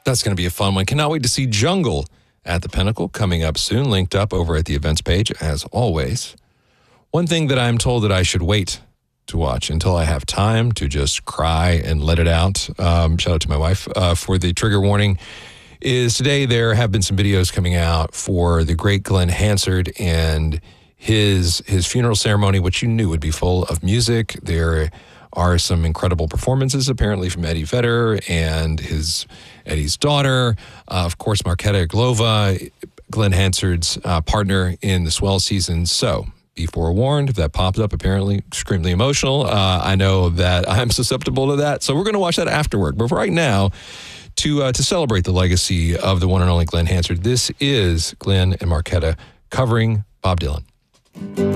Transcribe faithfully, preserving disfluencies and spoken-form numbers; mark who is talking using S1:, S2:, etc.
S1: That's going to be a fun one. Cannot wait to see Jungle at the Pinnacle coming up soon, linked up over at the events page, as always. One thing that I'm told that I should wait to watch until I have time to just cry and let it out, um, shout out to my wife uh, for the trigger warning, is today there have been some videos coming out for the great Glenn Hansard and his his funeral ceremony, which you knew would be full of music. There are some incredible performances, apparently, from Eddie Vedder and his Eddie's daughter. Uh, of course, Marketa Glova, Glenn Hansard's uh, partner in the Swell season. So be forewarned, if that pops up, apparently extremely emotional. Uh, I know that I'm susceptible to that. So we're going to watch that afterward. But right now, to uh, to celebrate the legacy of the one and only Glenn Hansard, this is Glenn and Marketa covering Bob Dylan.